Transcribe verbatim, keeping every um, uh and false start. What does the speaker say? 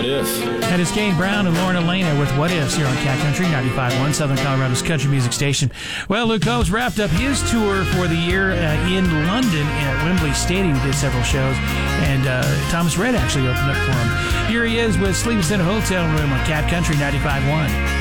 If. That is Kane Brown and Lauren Elena with What Ifs here on Cat Country ninety-five point one, Southern Colorado's country music station. Well, Luke Combs wrapped up his tour for the year uh, in London at Wembley Stadium. He did several shows, and uh, Thomas Rhett actually opened up for him. Here he is with Sleep in a Hotel Room on Cat Country ninety-five point one.